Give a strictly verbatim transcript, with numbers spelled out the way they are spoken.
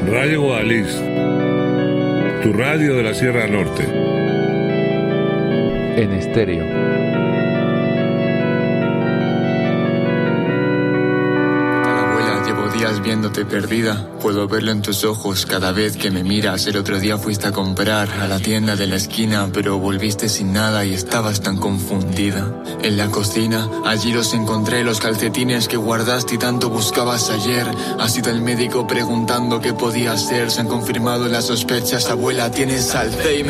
Radio Guadalix, tu radio de la Sierra Norte. En estéreo. Viéndote perdida, puedo verlo en tus ojos cada vez que me miras. El otro día fuiste a comprar a la tienda de la esquina, pero volviste sin nada y estabas tan confundida. En la cocina, allí los encontré, los calcetines que guardaste y tanto buscabas ayer. Ha sido el médico preguntando qué podía hacer. Se han confirmado las sospechas, abuela, tienes Alzheimer.